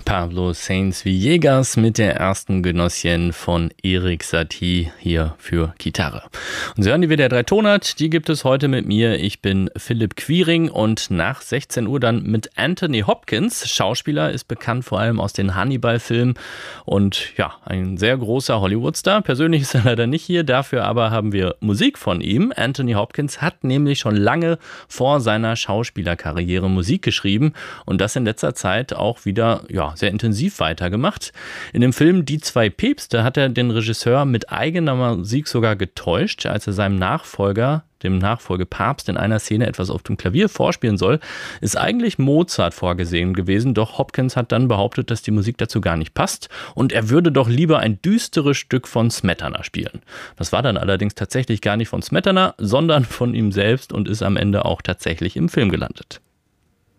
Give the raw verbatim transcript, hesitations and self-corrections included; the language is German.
Pablo Sainz Villegas mit der ersten Genossien von Erik Satie hier für Gitarre. Und Sie hören die W D R drei Tonart, die gibt es heute mit mir. Ich bin Philipp Quiring und nach sechzehn Uhr dann mit Anthony Hopkins. Schauspieler, ist bekannt vor allem aus den Hannibal-Filmen und ja, ein sehr großer Hollywood-Star. Persönlich ist er leider nicht hier, dafür aber haben wir Musik von ihm. Anthony Hopkins hat nämlich schon lange vor seiner Schauspielerkarriere Musik geschrieben und das in letzter Zeit auch wieder ja, sehr intensiv weitergemacht. In dem Film Die zwei Päpste hat er den Regisseur mit eigener Musik sogar getäuscht, als er seinem Nachfolger, dem Nachfolgepapst, in einer Szene etwas auf dem Klavier vorspielen soll, ist eigentlich Mozart vorgesehen gewesen, doch Hopkins hat dann behauptet, dass die Musik dazu gar nicht passt und er würde doch lieber ein düsteres Stück von Smetana spielen. Das war dann allerdings tatsächlich gar nicht von Smetana, sondern von ihm selbst und ist am Ende auch tatsächlich im Film gelandet.